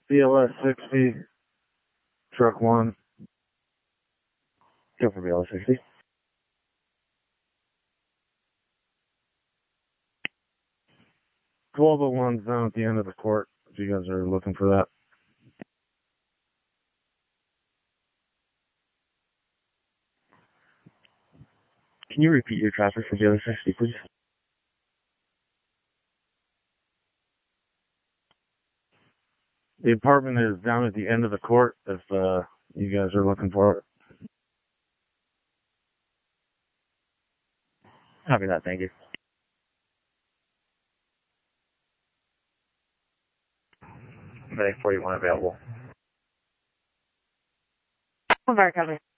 BLS 60, truck 1. Go for BLS 60. 1201's down at the end of the court, if you guys are looking for that. Can you repeat your traffic for BLS 60, please? The apartment is down at the end of the court, if you guys are looking for it. Copy that, thank you. Medic 41 available. Very copy.